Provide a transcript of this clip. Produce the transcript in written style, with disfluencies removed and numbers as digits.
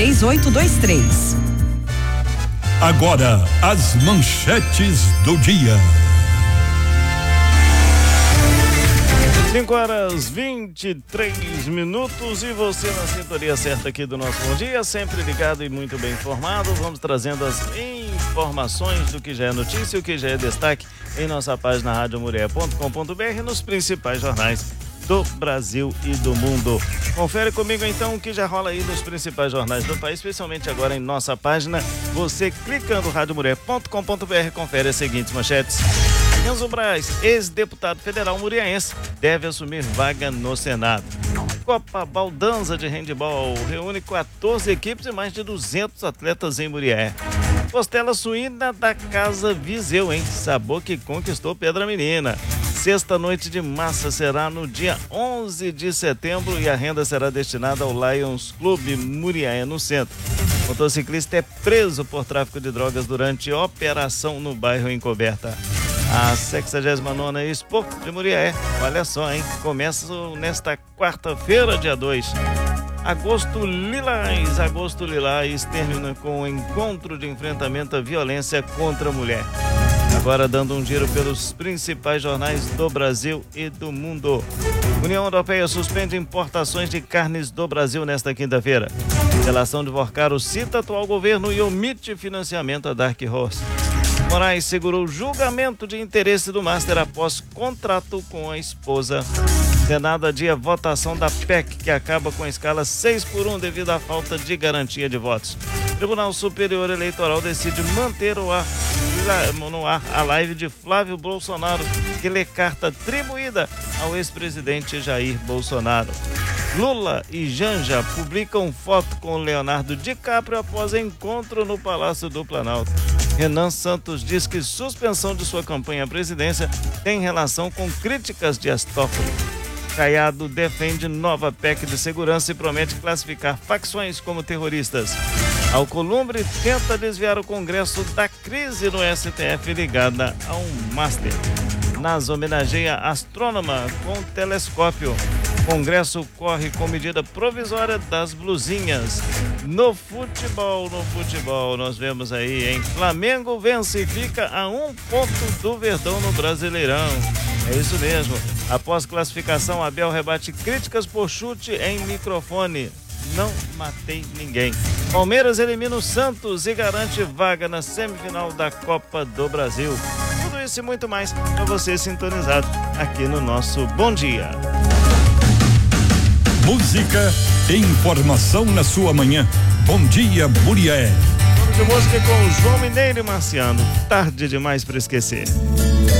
3823. Agora, as manchetes do dia. 5h23 e você na sintonia certa aqui do nosso Bom Dia, sempre ligado e muito bem informado. Vamos trazendo as informações do que já é notícia e o que já é destaque em nossa página radiomurié.com.br nos principais jornais do Brasil e do mundo. Confere comigo então o que já rola aí nos principais jornais do país, especialmente agora em nossa página. Você clicando radiomurié.com.br confere as seguintes manchetes. Enzo Braz, ex-deputado federal muriaense, deve assumir vaga no Senado. Copa Baldanza de Handebol reúne 14 equipes e mais de 200 atletas em Murié. Costela suína da Casa Viseu, hein? Sabor que conquistou Pedra Menina. Sexta noite de massa será no dia 11 de setembro e a renda será destinada ao Lions Clube Murié, no centro. O motociclista é preso por tráfico de drogas durante operação no bairro Encoberta. A 69ª Expo de Murié, olha só, hein? Começa nesta quarta-feira, dia 2. Agosto Lilás termina com o encontro de enfrentamento à violência contra a mulher. Agora dando um giro pelos principais jornais do Brasil e do mundo. União Europeia suspende importações de carnes do Brasil nesta quinta-feira. Delação de Vorcaro cita atual governo e omite financiamento a Dark Horse. Moraes segurou julgamento de interesse do Master após contrato com a esposa. Senado adia votação da PEC, que acaba com a escala 6-1 devido à falta de garantia de votos. Tribunal Superior Eleitoral decide manter no ar a live de Flávio Bolsonaro, que lê carta atribuída ao ex-presidente Jair Bolsonaro. Lula e Janja publicam foto com Leonardo DiCaprio após encontro no Palácio do Planalto. Renan Santos diz que suspensão de sua campanha à presidência tem relação com críticas de Astófilo. Caiado defende nova PEC de segurança e promete classificar facções como terroristas. Alcolumbre tenta desviar o Congresso da crise no STF ligada a um Master. NASA homenageia astrônoma com telescópio. Congresso corre com medida provisória das blusinhas. No futebol, nós vemos aí, hein? Flamengo vence e fica a 1 ponto do Verdão no Brasileirão. É isso mesmo. Após classificação, Abel rebate críticas por chute em microfone. Não matei ninguém. Palmeiras elimina o Santos e garante vaga na semifinal da Copa do Brasil. Tudo isso e muito mais para você sintonizado aqui no nosso Bom Dia. Música e informação na sua manhã. Bom Dia, Murié. Vamos de música com João Mineiro e Marciano. Tarde demais para esquecer.